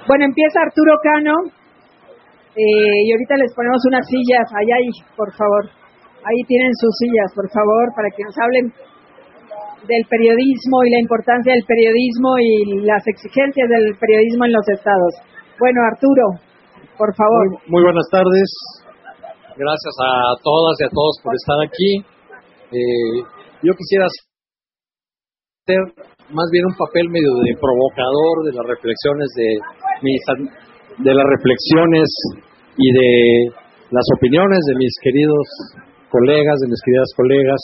Bueno, empieza Arturo Cano, y ahorita les ponemos unas sillas, allá ahí, por favor. Ahí tienen sus sillas, por favor, para que nos hablen del periodismo y la importancia del periodismo y las exigencias del periodismo en los estados. Bueno, Arturo, por favor. Muy buenas tardes. Gracias a todas y a todos por estar aquí. Yo quisiera hacer más bien un papel medio de provocador de las reflexiones de las reflexiones y de las opiniones de mis queridos colegas, de mis queridas colegas.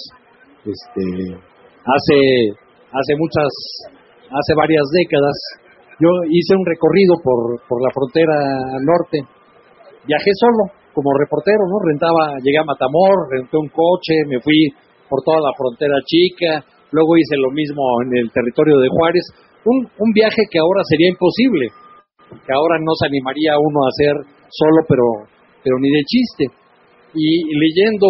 Hace varias décadas yo hice un recorrido por la frontera norte. Viajé solo como reportero, ¿no? Llegué a Matamoros, renté un coche, me fui por toda la frontera chica, luego hice lo mismo en el territorio de Juárez, un viaje que ahora sería imposible, que ahora no se animaría uno a hacer solo, pero ni de chiste. Y leyendo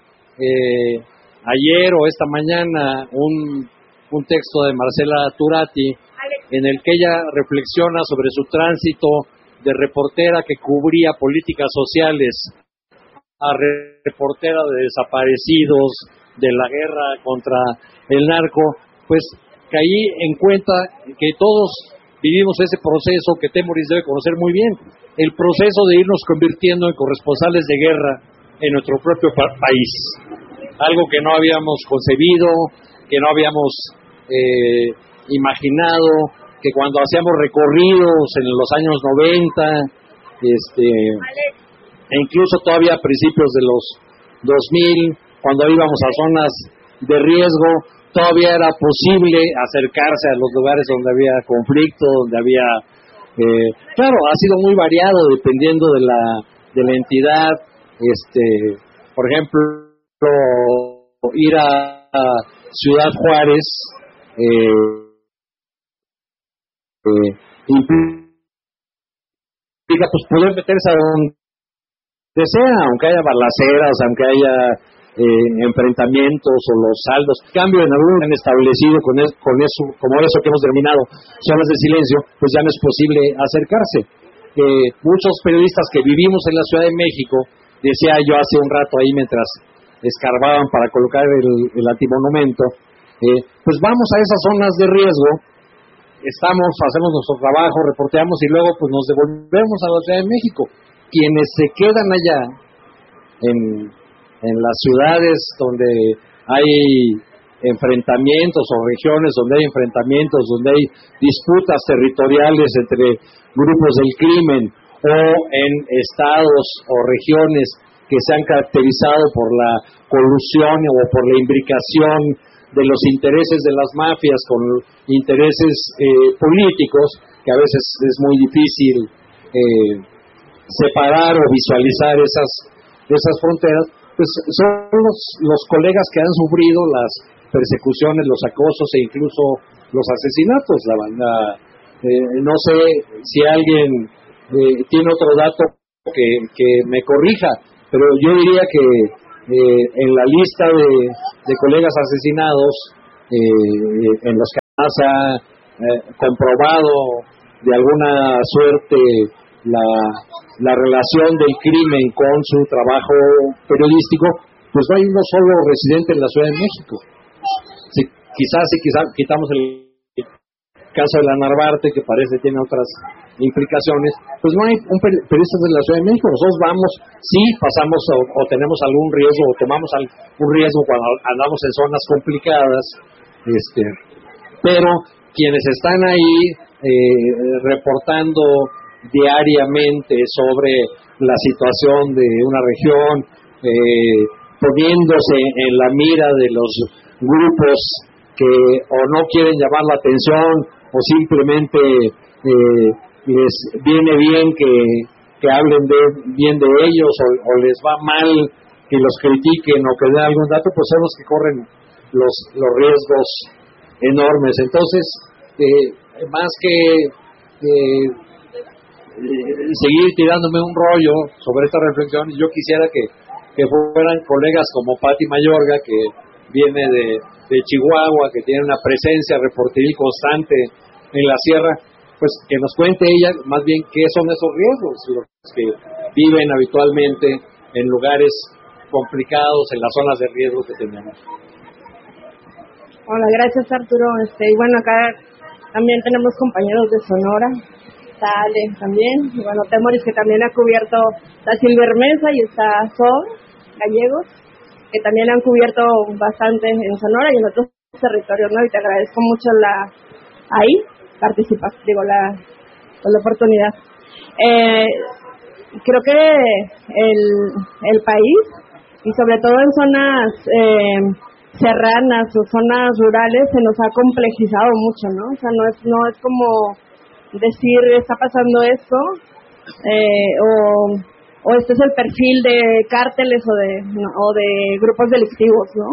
ayer o esta mañana un texto de Marcela Turati, en el que ella reflexiona sobre su tránsito de reportera que cubría políticas sociales a reportera de desaparecidos, de la guerra contra el narco, pues caí en cuenta que todos vivimos ese proceso que Temoris debe conocer muy bien, el proceso de irnos convirtiendo en corresponsales de guerra en nuestro propio país, algo que no habíamos concebido, que no habíamos imaginado, que cuando hacíamos recorridos en los años 90, e incluso todavía a principios de los 2000, cuando íbamos a zonas de riesgo, todavía era posible acercarse a los lugares donde había conflicto, donde había... claro, ha sido muy variado dependiendo de la entidad. Por ejemplo, ir a Ciudad Juárez implica pues poder meterse a donde sea, aunque haya balaceras, aunque haya enfrentamientos o los saldos. En cambio, en algún han establecido con eso, como eso que hemos terminado, zonas de silencio, pues ya no es posible acercarse. Muchos periodistas que vivimos en la Ciudad de México, decía yo hace un rato ahí mientras escarbaban para colocar el antimonumento, pues vamos a esas zonas de riesgo, hacemos nuestro trabajo, reporteamos y luego pues nos devolvemos a la Ciudad de México. Quienes se quedan allá en las ciudades donde hay enfrentamientos o regiones donde hay enfrentamientos, donde hay disputas territoriales entre grupos del crimen, o en estados o regiones que se han caracterizado por la colusión o por la imbricación de los intereses de las mafias con intereses políticos, que a veces es muy difícil separar o visualizar esas fronteras, pues son los colegas que han sufrido las persecuciones, los acosos e incluso los asesinatos. No sé si alguien tiene otro dato que me corrija, pero yo diría que en la lista de colegas asesinados, en los que se ha comprobado de alguna suerte la relación del crimen con su trabajo periodístico, pues no hay uno solo residente en la Ciudad de México. Quizás quitamos el caso de la Narvarte, que parece tiene otras implicaciones, pues no hay un periodista de la Ciudad de México. Nosotros vamos, sí pasamos o tenemos algún riesgo o tomamos algún riesgo cuando andamos en zonas complicadas, pero quienes están ahí reportando diariamente sobre la situación de una región, poniéndose en la mira de los grupos que o no quieren llamar la atención o simplemente les viene bien que hablen bien de ellos o les va mal que los critiquen o que den algún dato, pues son los que corren los riesgos enormes. Entonces, más que seguir tirándome un rollo sobre esta reflexión, yo quisiera que fueran colegas como Pati Mayorga, que viene de Chihuahua, que tiene una presencia reporteril constante en la sierra, pues que nos cuente ella más bien qué son esos riesgos, los que viven habitualmente en lugares complicados, en las zonas de riesgo que tenemos. Hola, gracias Arturo. Y bueno, acá también tenemos compañeros de Sonora, está Ale también, y bueno, Temoris, que también ha cubierto la Silver Mesa, y está Sol Gallegos, que también han cubierto bastante en Sonora y en otros territorios, ¿no? Y te agradezco mucho la oportunidad. Creo que el país, y sobre todo en zonas serranas o zonas rurales, se nos ha complejizado mucho, ¿no? O sea, no es como decir está pasando esto, o este es el perfil de cárteles o de grupos delictivos, ¿no?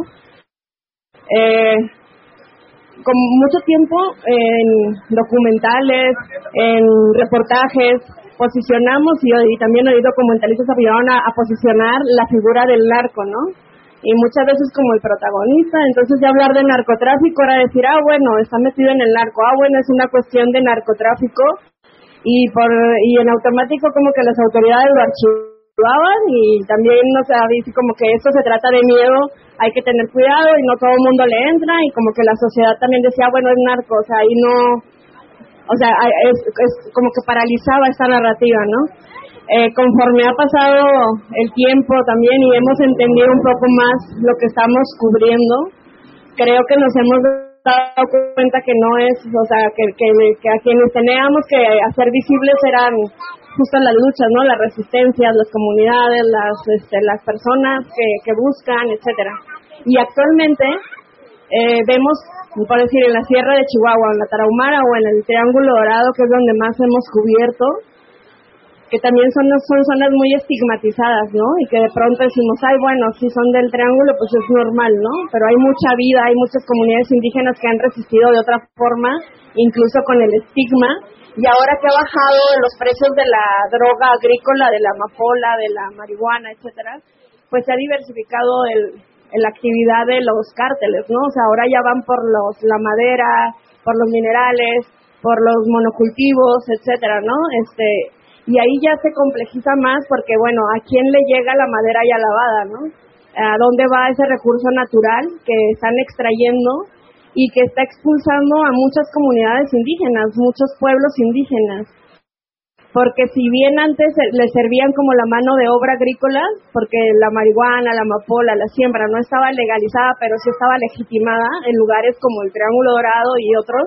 Con mucho tiempo en documentales, en reportajes, posicionamos y también hoy documentalistas ayudaron a posicionar la figura del narco, ¿no? Y muchas veces como el protagonista. Entonces ya hablar de narcotráfico era decir, bueno, está metido en el narco, bueno, es una cuestión de narcotráfico, y en automático como que las autoridades lo archivaban, y también dice como que esto se trata de miedo, hay que tener cuidado y no todo el mundo le entra, y como que la sociedad también decía, bueno, es narco, o sea, ahí no, o sea, es como que paralizaba esta narrativa, ¿no? Conforme ha pasado el tiempo también y hemos entendido un poco más lo que estamos cubriendo, creo que nos hemos dado cuenta que no es, o sea, que a quienes teníamos que hacer visibles eran justo las luchas, ¿no? Las resistencias, las comunidades, las personas que buscan, etcétera. Y actualmente vemos, por decir, en la Sierra de Chihuahua, en la Tarahumara o en el Triángulo Dorado, que es donde más hemos cubierto, que también son zonas muy estigmatizadas, ¿no? Y que de pronto decimos, bueno, si son del Triángulo, pues es normal, ¿no? Pero hay mucha vida, hay muchas comunidades indígenas que han resistido de otra forma, incluso con el estigma, y ahora que ha bajado los precios de la droga agrícola, de la amapola, de la marihuana, etcétera, pues se ha diversificado la actividad de los cárteles, ¿no? O sea, ahora ya van por la madera, por los minerales, por los monocultivos, etcétera, ¿no? Y ahí ya se complejiza más porque, bueno, ¿a quién le llega la madera ya lavada, no? ¿A dónde va ese recurso natural que están extrayendo y que está expulsando a muchas comunidades indígenas, muchos pueblos indígenas? Porque si bien antes les servían como la mano de obra agrícola, porque la marihuana, la amapola, la siembra no estaba legalizada, pero sí estaba legitimada en lugares como el Triángulo Dorado y otros,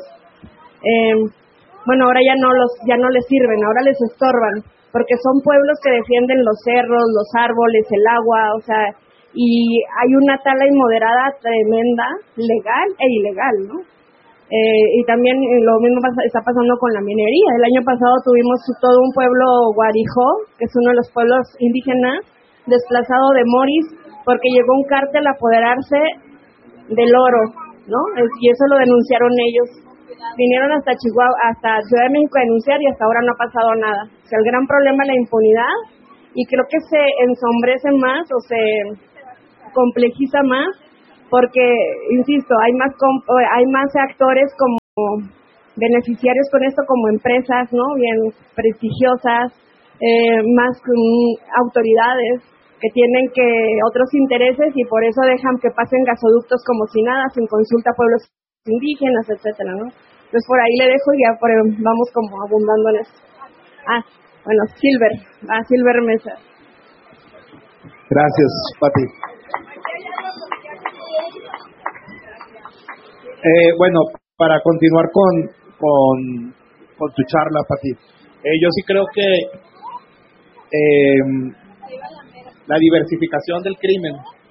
bueno, ahora ya no les sirven, ahora les estorban, porque son pueblos que defienden los cerros, los árboles, el agua, o sea, y hay una tala inmoderada tremenda, legal e ilegal, ¿no? Y también lo mismo está pasando con la minería. El año pasado tuvimos todo un pueblo guarijó, que es uno de los pueblos indígenas, desplazado de Moris, porque llegó un cártel a apoderarse del oro, ¿no? Y eso lo denunciaron ellos. Vinieron hasta Chihuahua, hasta Ciudad de México a denunciar y hasta ahora no ha pasado nada. O sea, el gran problema es la impunidad, y creo que se ensombrece más o se complejiza más porque, insisto, hay más actores como beneficiarios con esto, como empresas, ¿no? Bien prestigiosas, más autoridades que tienen otros intereses, y por eso dejan que pasen gasoductos como si nada, sin consulta a pueblos indígenas, etcétera, ¿no? Entonces por ahí le dejo y ya vamos como abundando en eso. Bueno, Silver Mesa. Gracias, Pati. Bueno, para continuar con tu charla, Pati, yo sí creo que la diversificación del crimen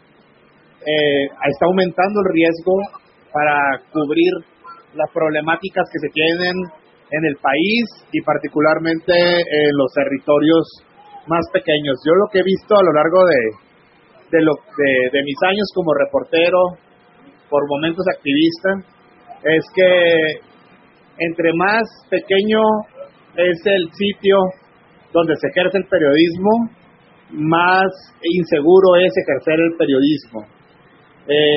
está aumentando el riesgo para cubrir las problemáticas que se tienen en el país y particularmente en los territorios más pequeños. Yo lo que he visto a lo largo de mis años como reportero, por momentos activista, es que entre más pequeño es el sitio donde se ejerce el periodismo, más inseguro es ejercer el periodismo.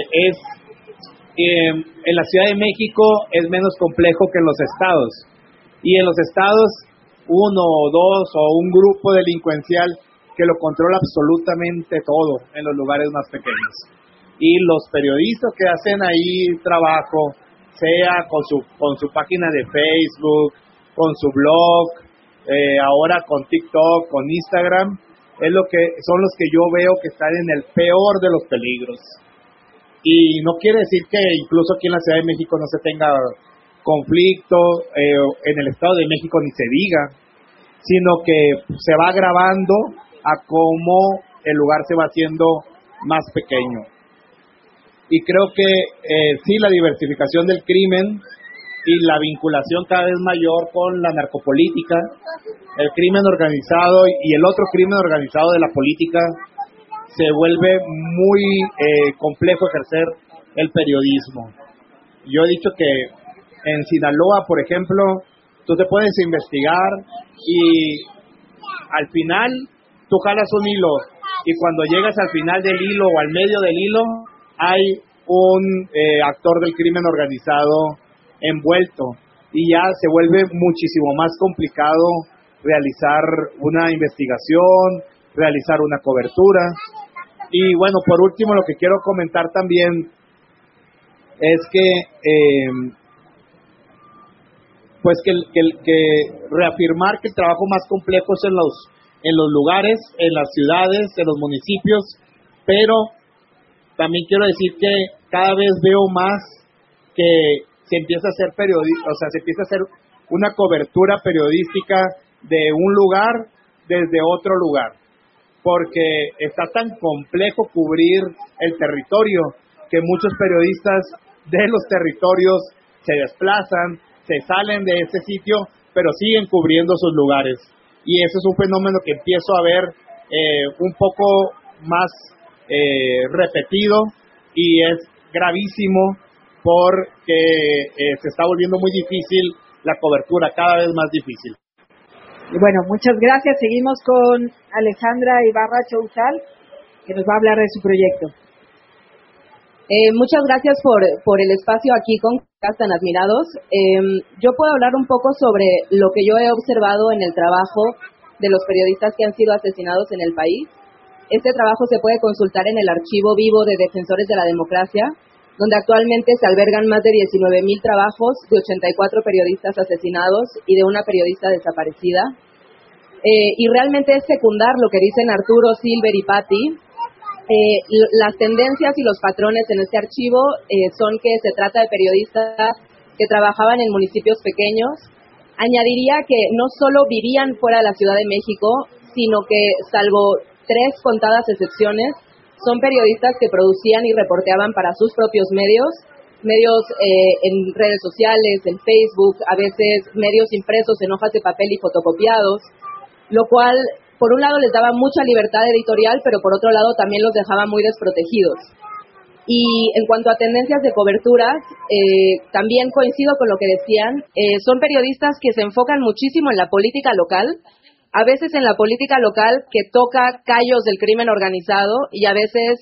En la Ciudad de México es menos complejo que en los estados, Y en los estados, uno o dos o un grupo delincuencial que lo controla absolutamente todo en los lugares más pequeños. Y los periodistas que hacen ahí trabajo, sea con su página de Facebook, con su blog, ahora con TikTok, con Instagram, son los que yo veo que están en el peor de los peligros. Y no quiere decir que incluso aquí en la Ciudad de México no se tenga conflicto, en el Estado de México ni se diga, sino que se va agravando a cómo el lugar se va haciendo más pequeño. Y creo que sí, la diversificación del crimen y la vinculación cada vez mayor con la narcopolítica, el crimen organizado y el otro crimen organizado de la política, se vuelve muy complejo ejercer el periodismo. Yo he dicho que en Sinaloa, por ejemplo, tú te puedes investigar y al final tú jalas un hilo y cuando llegas al final del hilo o al medio del hilo hay un actor del crimen organizado envuelto y ya se vuelve muchísimo más complicado realizar una investigación, realizar una cobertura. Y bueno, por último, lo que quiero comentar también es que pues que reafirmar que el trabajo más complejo es en los lugares, en las ciudades, en los municipios, pero también quiero decir que cada vez veo más que se empieza a hacer se empieza a hacer una cobertura periodística de un lugar desde otro lugar, porque está tan complejo cubrir el territorio que muchos periodistas de los territorios se desplazan, se salen de ese sitio, pero siguen cubriendo sus lugares. Y eso es un fenómeno que empiezo a ver un poco más repetido y es gravísimo porque se está volviendo muy difícil la cobertura, cada vez más difícil. Bueno, muchas gracias. Seguimos con Alejandra Ibarra Chouzal, que nos va a hablar de su proyecto. Muchas gracias por el espacio aquí con tan admirados. Yo puedo hablar un poco sobre lo que yo he observado en el trabajo de los periodistas que han sido asesinados en el país. Este trabajo se puede consultar en el archivo vivo de Defensores de la Democracia, donde actualmente se albergan más de 19,000 trabajos de 84 periodistas asesinados y de una periodista desaparecida. Y realmente es secundar lo que dicen Arturo, Silver y Patti. Las tendencias y los patrones en este archivo son que se trata de periodistas que trabajaban en municipios pequeños. Añadiría que no solo vivían fuera de la Ciudad de México, sino que, salvo 3 contadas excepciones, son periodistas que producían y reporteaban para sus propios medios en redes sociales, en Facebook, a veces medios impresos en hojas de papel y fotocopiados, lo cual, por un lado, les daba mucha libertad editorial, pero por otro lado también los dejaba muy desprotegidos. Y en cuanto a tendencias de coberturas, también coincido con lo que decían, son periodistas que se enfocan muchísimo en la política local, a veces en la política local que toca callos del crimen organizado y a veces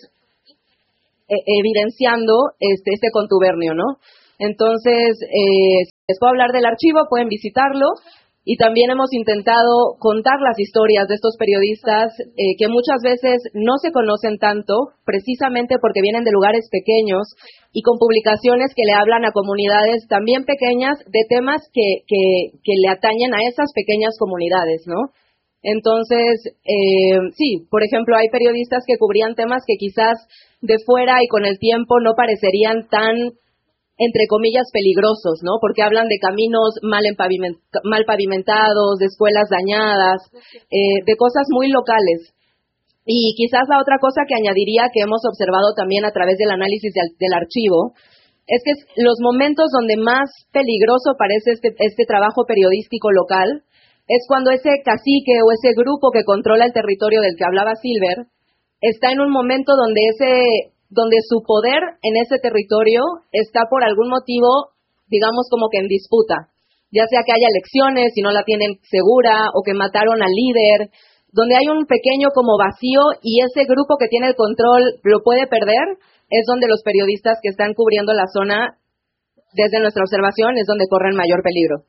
evidenciando este contubernio, ¿no? Entonces, si les puedo hablar del archivo, pueden visitarlo. Y también hemos intentado contar las historias de estos periodistas que muchas veces no se conocen tanto, precisamente porque vienen de lugares pequeños y con publicaciones que le hablan a comunidades también pequeñas de temas que le atañen a esas pequeñas comunidades, ¿no? Entonces, sí, por ejemplo, hay periodistas que cubrían temas que quizás de fuera y con el tiempo no parecerían tan, entre comillas, peligrosos, ¿no? Porque hablan de caminos mal pavimentados, de escuelas dañadas, de cosas muy locales. Y quizás la otra cosa que añadiría que hemos observado también a través del análisis del archivo es que los momentos donde más peligroso parece este trabajo periodístico local es cuando ese cacique o ese grupo que controla el territorio del que hablaba Silver está en un momento donde su poder en ese territorio está por algún motivo, digamos, como que en disputa. Ya sea que haya elecciones y no la tienen segura, o que mataron al líder, donde hay un pequeño como vacío y ese grupo que tiene el control lo puede perder, es donde los periodistas que están cubriendo la zona, desde nuestra observación, es donde corren mayor peligro.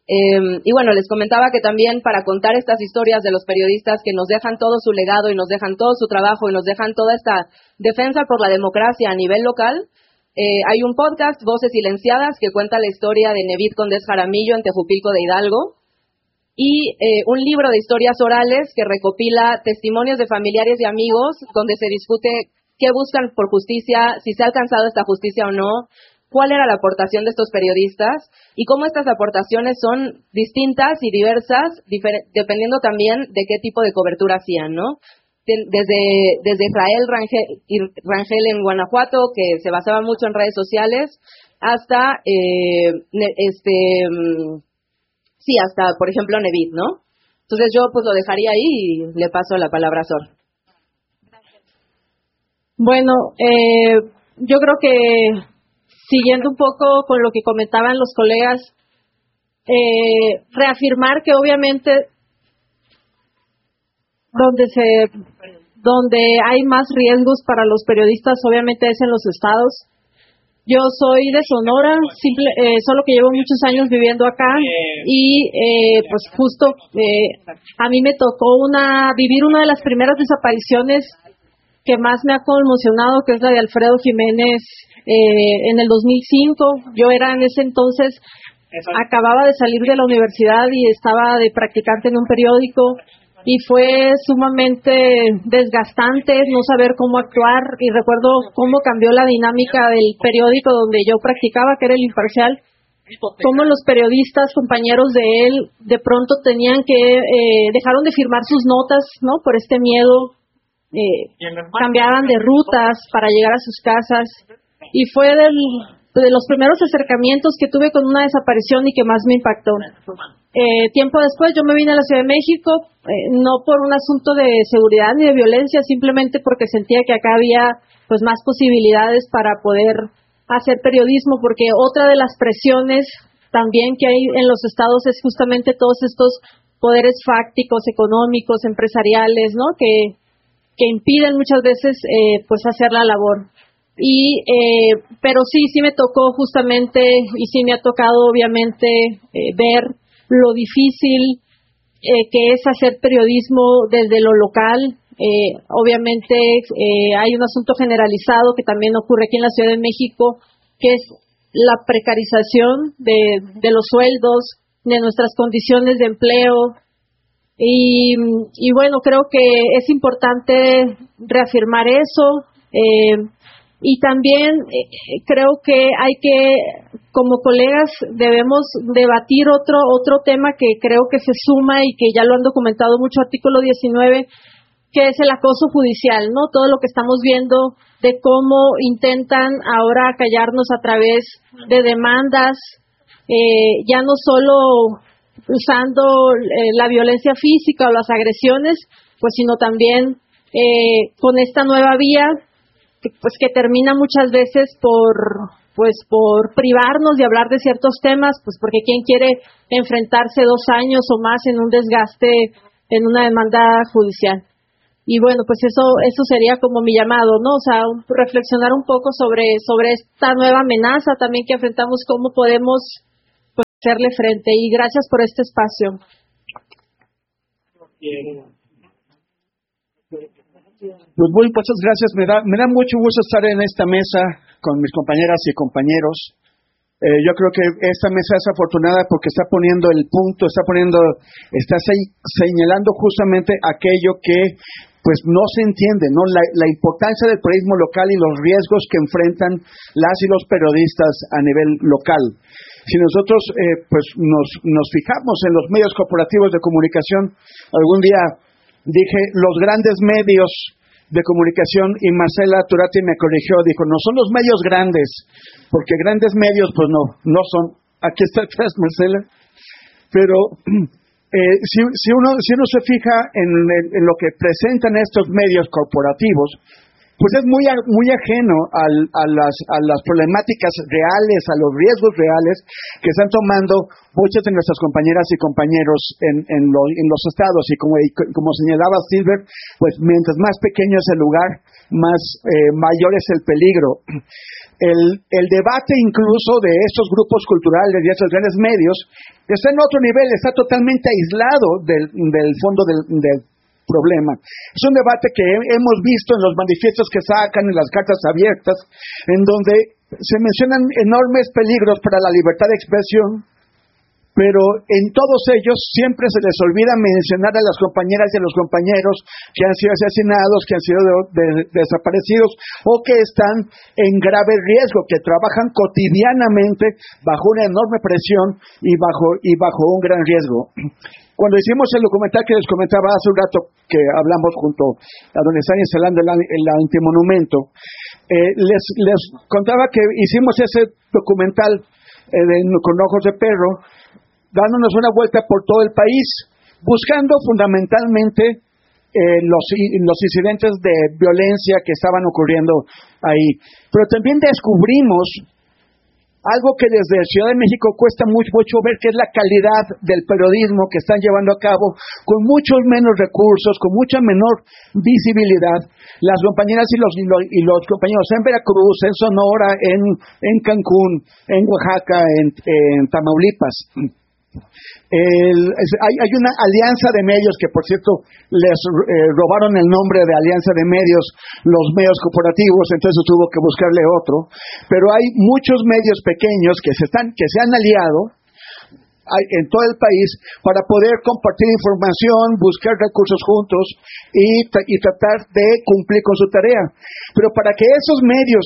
Y bueno, les comentaba que también para contar estas historias de los periodistas que nos dejan todo su legado y nos dejan todo su trabajo y nos dejan toda esta defensa por la democracia a nivel local, hay un podcast, Voces Silenciadas, que cuenta la historia de Nevid Condés Jaramillo en Tejupilco de Hidalgo, y un libro de historias orales que recopila testimonios de familiares y amigos donde se discute qué buscan por justicia, si se ha alcanzado esta justicia o no, cuál era la aportación de estos periodistas y cómo estas aportaciones son distintas y diversas, dependiendo también de qué tipo de cobertura hacían, ¿no? Desde Israel Rangel en Guanajuato, que se basaba mucho en redes sociales, hasta, hasta, por ejemplo, Nevid, ¿no? Entonces yo pues lo dejaría ahí y le paso la palabra a Sor. Bueno, yo creo que siguiendo un poco con lo que comentaban los colegas, reafirmar que obviamente donde hay más riesgos para los periodistas obviamente es en los estados. Yo soy de Sonora, solo que llevo muchos años viviendo acá y pues justo a mí me tocó vivir una de las primeras desapariciones que más me ha conmocionado, que es la de Alfredo Jiménez en el 2005. Yo era en ese entonces, acababa de salir de la universidad y estaba de practicante en un periódico y fue sumamente desgastante no saber cómo actuar, y recuerdo cómo cambió la dinámica del periódico donde yo practicaba, que era el Imparcial, cómo los periodistas, compañeros de él, de pronto tenían que, dejaron de firmar sus notas, ¿no? Por este miedo, cambiaban de rutas para llegar a sus casas, y fue de los primeros acercamientos que tuve con una desaparición y que más me impactó. Tiempo después yo me vine a la Ciudad de México, no por un asunto de seguridad ni de violencia, simplemente porque sentía que acá había pues más posibilidades para poder hacer periodismo, porque otra de las presiones también que hay en los estados es justamente todos estos poderes fácticos, económicos, empresariales, ¿no? Que impiden muchas veces pues hacer la labor. Pero sí me tocó justamente, y sí me ha tocado obviamente ver lo difícil que es hacer periodismo desde lo local. Obviamente hay un asunto generalizado que también ocurre aquí en la Ciudad de México, que es la precarización de los sueldos, de nuestras condiciones de empleo. Y bueno, creo que es importante reafirmar eso. Y también creo que hay que, como colegas, debemos debatir otro tema que creo que se suma y que ya lo han documentado mucho, artículo 19, que es el acoso judicial, ¿no? Todo lo que estamos viendo de cómo intentan ahora callarnos a través de demandas, ya no solo usando la violencia física o las agresiones, pues sino también con esta nueva vía, que termina muchas veces por privarnos de hablar de ciertos temas, pues porque quién quiere enfrentarse 2 años o más en un desgaste, en una demanda judicial. Y bueno, pues eso sería como mi llamado, ¿no? O sea, reflexionar un poco sobre esta nueva amenaza también que enfrentamos, cómo podemos pues hacerle frente. Y gracias por este espacio. Pues muchas gracias. Me da mucho gusto estar en esta mesa con mis compañeras y compañeros. Yo creo que esta mesa es afortunada porque está poniendo el punto, está señalando justamente aquello que pues no se entiende, ¿no? La importancia del periodismo local y los riesgos que enfrentan las y los periodistas a nivel local. Si nosotros pues nos fijamos en los medios corporativos de comunicación, algún día dije los grandes medios de comunicación y Marcela Turati me corrigió, dijo, no son los medios grandes, porque grandes medios pues no son. Aquí está atrás Marcela. Pero si uno se fija en lo que presentan estos medios corporativos, pues es muy ajeno a las problemáticas reales, a los riesgos reales que están tomando muchas de nuestras compañeras y compañeros en los estados. Y como señalaba Silver, pues mientras más pequeño es el lugar, más mayor es el peligro. El debate incluso de estos grupos culturales y estos grandes medios está en otro nivel, está totalmente aislado del fondo del problema. Es un debate que hemos visto en los manifiestos que sacan, en las cartas abiertas, en donde se mencionan enormes peligros para la libertad de expresión, pero en todos ellos siempre se les olvida mencionar a las compañeras y a los compañeros que han sido asesinados, que han sido desaparecidos o que están en grave riesgo, que trabajan cotidianamente bajo una enorme presión y bajo un gran riesgo. Cuando hicimos el documental que les comentaba hace un rato, que hablamos junto a donde están instalando el antimonumento, les contaba que hicimos ese documental con ojos de perro, dándonos una vuelta por todo el país, buscando fundamentalmente los incidentes de violencia que estaban ocurriendo ahí. Pero también descubrimos algo que desde Ciudad de México cuesta mucho ver, que es la calidad del periodismo que están llevando a cabo con muchos menos recursos, con mucha menor visibilidad. Las compañeras y los compañeros en Veracruz, en Sonora, en Cancún, en Oaxaca, en Tamaulipas. Hay una alianza de medios que, por cierto, les robaron el nombre de alianza de medios los medios corporativos, entonces tuvo que buscarle otro, pero hay muchos medios pequeños que se han aliado en todo el país para poder compartir información, buscar recursos juntos y tratar de cumplir con su tarea. Pero para que esos medios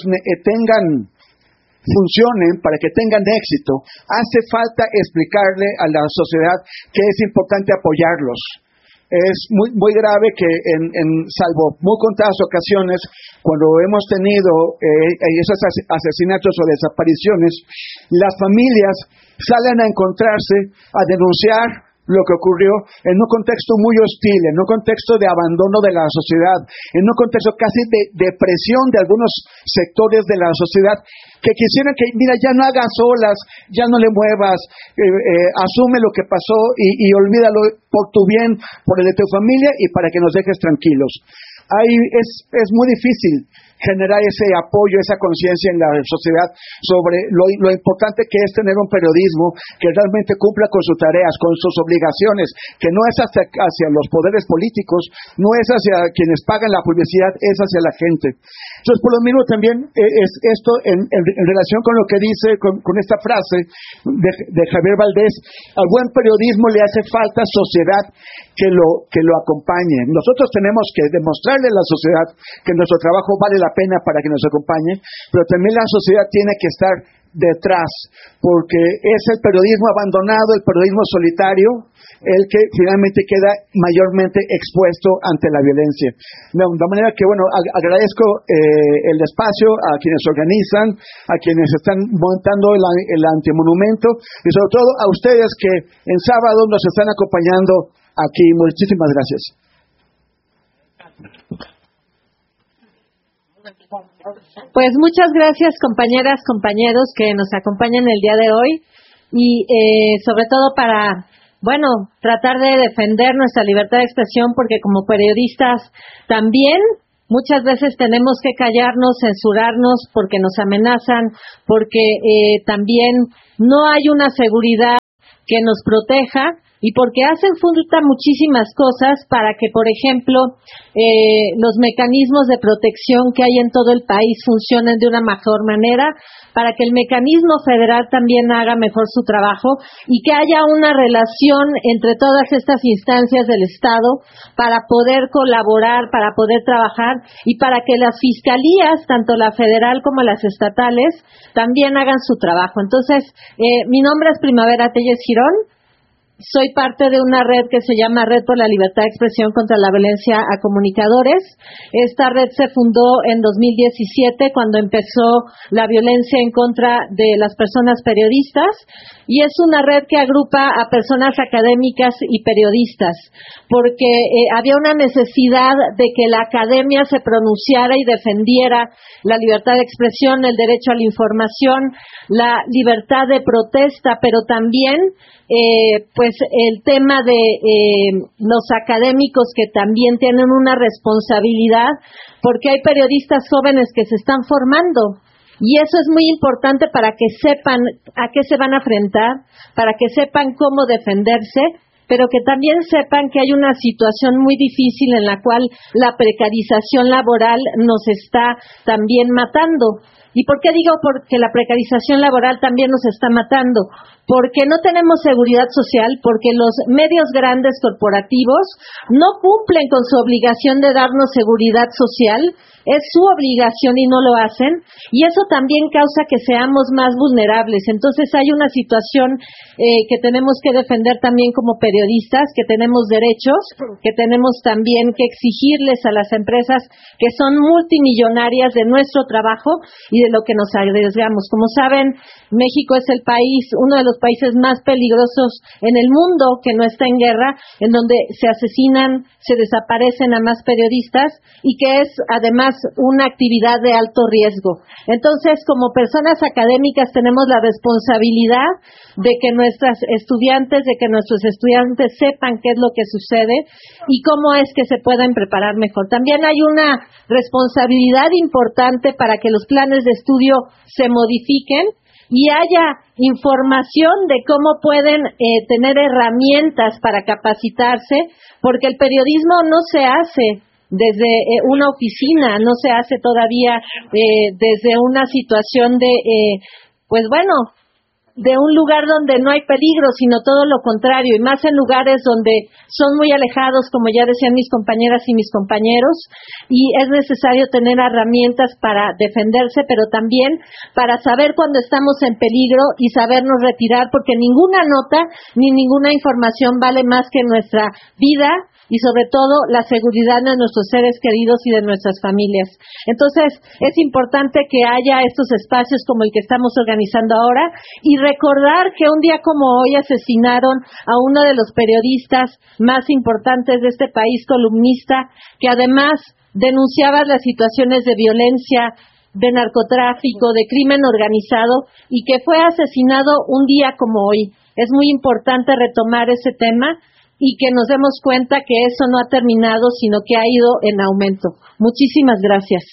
funcionen, para que tengan éxito, hace falta explicarle a la sociedad que es importante apoyarlos. Es muy grave que salvo muy contadas ocasiones, cuando hemos tenido esos asesinatos o desapariciones, las familias salen a encontrarse, a denunciar lo que ocurrió en un contexto muy hostil, en un contexto de abandono de la sociedad, en un contexto casi de depresión de algunos sectores de la sociedad que quisieran que, mira, ya no hagas olas, ya no le muevas, asume lo que pasó y olvídalo por tu bien, por el de tu familia y para que nos dejes tranquilos. Es muy difícil generar ese apoyo, esa conciencia en la sociedad sobre lo importante que es tener un periodismo que realmente cumpla con sus tareas, con sus obligaciones, que no es hacia los poderes políticos, no es hacia quienes pagan la publicidad, es hacia la gente. Entonces, por lo mismo también es esto en relación con lo que dice, con esta frase de Javier Valdés: al buen periodismo le hace falta sociedad que lo acompañe. Nosotros tenemos que demostrarle a la sociedad que nuestro trabajo vale la pena para que nos acompañe, pero también la sociedad tiene que estar detrás, porque es el periodismo abandonado, el periodismo solitario, el que finalmente queda mayormente expuesto ante la violencia. De manera que, bueno, agradezco el espacio a quienes organizan, a quienes están montando el antimonumento y sobre todo a ustedes que en sábado nos están acompañando aquí. Muchísimas gracias. Pues muchas gracias, compañeras, compañeros que nos acompañan el día de hoy y sobre todo para, bueno, tratar de defender nuestra libertad de expresión, porque como periodistas también muchas veces tenemos que callarnos, censurarnos porque nos amenazan, porque también no hay una seguridad que nos proteja y porque hacen falta muchísimas cosas para que, por ejemplo, los mecanismos de protección que hay en todo el país funcionen de una mejor manera, para que el mecanismo federal también haga mejor su trabajo y que haya una relación entre todas estas instancias del Estado para poder colaborar, para poder trabajar y para que las fiscalías, tanto la federal como las estatales, también hagan su trabajo. Entonces, mi nombre es Primavera Telles Girón. soy parte de una red que se llama Red por la Libertad de Expresión contra la Violencia a Comunicadores. Esta red se fundó en 2017 cuando empezó la violencia en contra de las personas periodistas, y es una red que agrupa a personas académicas y periodistas, porque había una necesidad de que la academia se pronunciara y defendiera la libertad de expresión, el derecho a la información, la libertad de protesta, pero también pues el tema de los académicos, que también tienen una responsabilidad, porque hay periodistas jóvenes que se están formando, y eso es muy importante para que sepan a qué se van a enfrentar, para que sepan cómo defenderse, pero que también sepan que hay una situación muy difícil en la cual la precarización laboral nos está también matando. ¿Y por qué digo porque la precarización laboral también nos está matando? Porque no tenemos seguridad social, porque los medios grandes corporativos no cumplen con su obligación de darnos seguridad social, es su obligación y no lo hacen, y eso también causa que seamos más vulnerables. Entonces hay una situación que tenemos que defender también como periodistas, que tenemos derechos, que tenemos también que exigirles a las empresas que son multimillonarias de nuestro trabajo y de lo que nos arriesgamos. Como saben, México es el país, uno de los países más peligrosos en el mundo que no está en guerra, en donde se asesinan, se desaparecen a más periodistas, y que es además una actividad de alto riesgo. Entonces, como personas académicas tenemos la responsabilidad de que nuestros estudiantes sepan qué es lo que sucede y cómo es que se pueden preparar mejor. También hay una responsabilidad importante para que los planes de estudio se modifiquen y haya información de cómo pueden tener herramientas para capacitarse, porque el periodismo no se hace desde una oficina, no se hace todavía desde una situación de, de un lugar donde no hay peligro, sino todo lo contrario, y más en lugares donde son muy alejados, como ya decían mis compañeras y mis compañeros, y es necesario tener herramientas para defenderse, pero también para saber cuando estamos en peligro y sabernos retirar, porque ninguna nota ni ninguna información vale más que nuestra vida y sobre todo la seguridad de nuestros seres queridos y de nuestras familias. Entonces, es importante que haya estos espacios como el que estamos organizando ahora, y recordar que un día como hoy asesinaron a uno de los periodistas más importantes de este país, columnista, que además denunciaba las situaciones de violencia, de narcotráfico, de crimen organizado, y que fue asesinado un día como hoy. Es muy importante retomar ese tema y que nos demos cuenta que eso no ha terminado, sino que ha ido en aumento. Muchísimas gracias.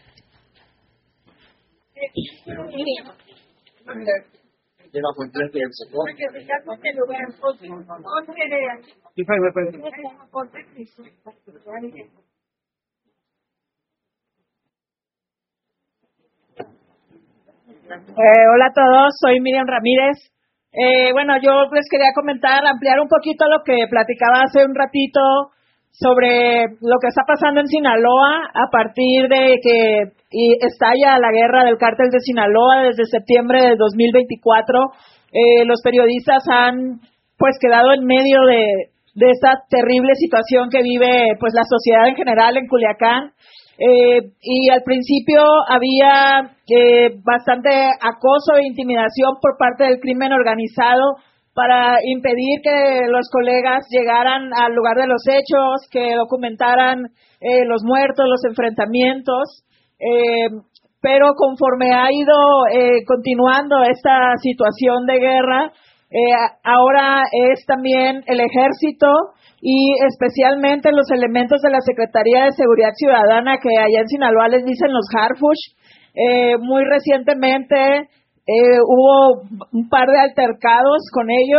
Hola a todos, soy Miriam Ramírez. Yo les quería ampliar un poquito lo que platicaba hace un ratito sobre lo que está pasando en Sinaloa a partir de que estalla la guerra del cártel de Sinaloa desde septiembre de 2024. Los periodistas han quedado en medio de esta terrible situación que vive la sociedad en general en Culiacán. Y al principio había bastante acoso e intimidación por parte del crimen organizado para impedir que los colegas llegaran al lugar de los hechos, que documentaran los muertos, los enfrentamientos. Pero conforme ha ido continuando esta situación de guerra, ahora es también el ejército y especialmente los elementos de la Secretaría de Seguridad Ciudadana, que allá en Sinaloa les dicen los Harfush. Muy recientemente hubo un par de altercados con ellos.